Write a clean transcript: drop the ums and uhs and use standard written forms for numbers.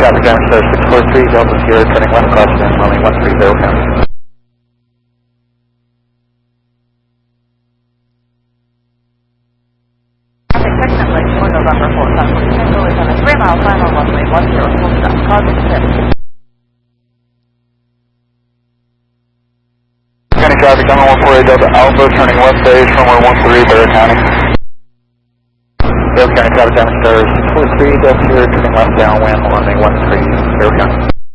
traffic damage there, 643 Delta Sierra, turning left crosswind, runway 130 County. November 4th, Tango is on a 3-mile final runway 10 full stop, causing shift. County traffic, runway 148 Delta Alpha, turning left base, runway 13 Bear County. Bear County traffic damage there, 643 Delta Sierra, turning left downwind, runway 13 Bear County.